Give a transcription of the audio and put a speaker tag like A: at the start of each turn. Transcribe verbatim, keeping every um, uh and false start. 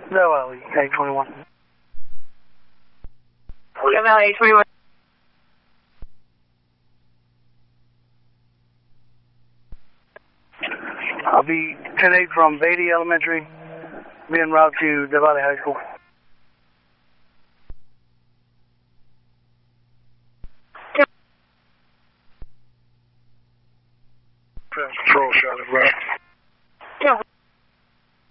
A: No, Valley, eight twenty-one.
B: Go Valley, eight twenty-one.
A: I'll be ten eight from Beatty Elementary, being route to Death Valley High School.
C: Control shot it, right?